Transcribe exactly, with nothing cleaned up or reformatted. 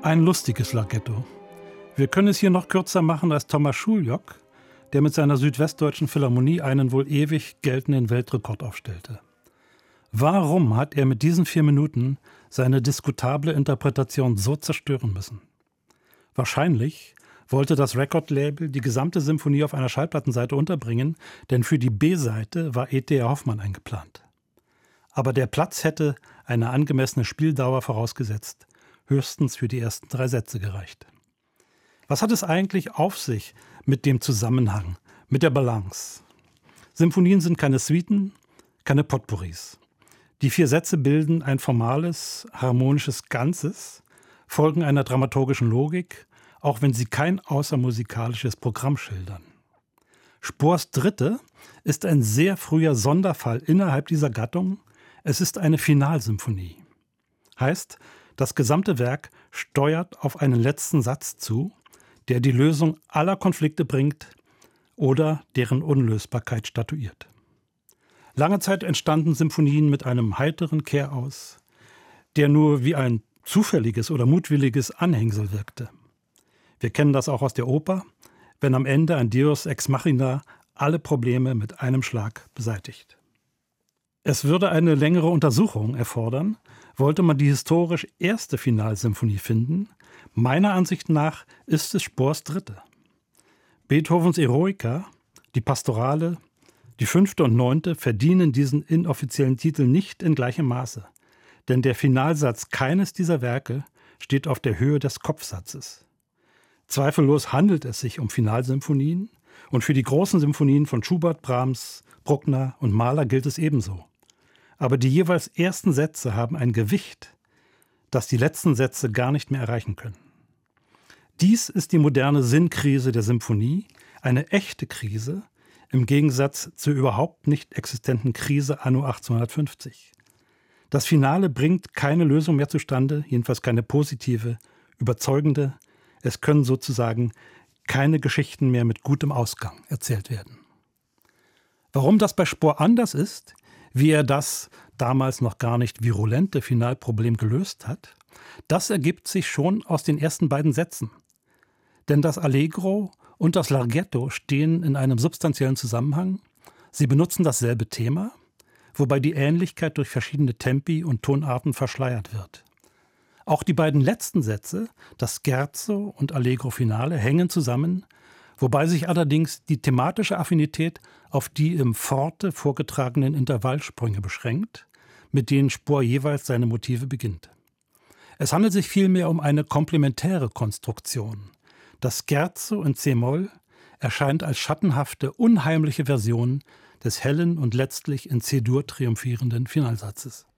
Ein lustiges Larghetto. Wir können es hier noch kürzer machen als Thomas Schuljok, der mit seiner Südwestdeutschen Philharmonie einen wohl ewig geltenden Weltrekord aufstellte. Warum hat er mit diesen vier Minuten seine diskutable Interpretation so zerstören müssen? Wahrscheinlich wollte das Record-Label die gesamte Symphonie auf einer Schallplattenseite unterbringen, denn für die B-Seite war E T A Hoffmann eingeplant. Aber der Platz hätte eine angemessene Spieldauer vorausgesetzt, höchstens für die ersten drei Sätze gereicht. Was hat es eigentlich auf sich mit dem Zusammenhang, mit der Balance? Symphonien sind keine Suiten, keine Potpourris. Die vier Sätze bilden ein formales, harmonisches Ganzes, folgen einer dramaturgischen Logik, auch wenn sie kein außermusikalisches Programm schildern. Spohrs Dritte ist ein sehr früher Sonderfall innerhalb dieser Gattung. Es ist eine Finalsymphonie. Heißt, das gesamte Werk steuert auf einen letzten Satz zu, der die Lösung aller Konflikte bringt oder deren Unlösbarkeit statuiert. Lange Zeit entstanden Symphonien mit einem heiteren Kehraus, der nur wie ein zufälliges oder mutwilliges Anhängsel wirkte. Wir kennen das auch aus der Oper, wenn am Ende ein Deus ex machina alle Probleme mit einem Schlag beseitigt. Es würde eine längere Untersuchung erfordern, wollte man die historisch erste Finalsymphonie finden. Meiner Ansicht nach ist es Spohrs Dritte. Beethovens Eroica, die Pastorale, die fünfte und neunte verdienen diesen inoffiziellen Titel nicht in gleichem Maße, denn der Finalsatz keines dieser Werke steht auf der Höhe des Kopfsatzes. Zweifellos handelt es sich um Finalsymphonien und für die großen Symphonien von Schubert, Brahms, Bruckner und Mahler gilt es ebenso. Aber die jeweils ersten Sätze haben ein Gewicht, das die letzten Sätze gar nicht mehr erreichen können. Dies ist die moderne Sinnkrise der Symphonie, eine echte Krise, im Gegensatz zur überhaupt nicht existenten Krise anno achtzehnhundertfünfzig. Das Finale bringt keine Lösung mehr zustande, jedenfalls keine positive, überzeugende. Es können sozusagen keine Geschichten mehr mit gutem Ausgang erzählt werden. Warum das bei Spohr anders ist, wie er das damals noch gar nicht virulente Finalproblem gelöst hat, das ergibt sich schon aus den ersten beiden Sätzen. Denn das Allegro und das Larghetto stehen in einem substanziellen Zusammenhang. Sie benutzen dasselbe Thema, wobei die Ähnlichkeit durch verschiedene Tempi und Tonarten verschleiert wird. Auch die beiden letzten Sätze, das Scherzo und Allegro Finale, hängen zusammen, wobei sich allerdings die thematische Affinität auf die im Forte vorgetragenen Intervallsprünge beschränkt, mit denen Spohr jeweils seine Motive beginnt. Es handelt sich vielmehr um eine komplementäre Konstruktion. Das Scherzo in C-Moll erscheint als schattenhafte, unheimliche Version des hellen und letztlich in C-Dur triumphierenden Finalsatzes.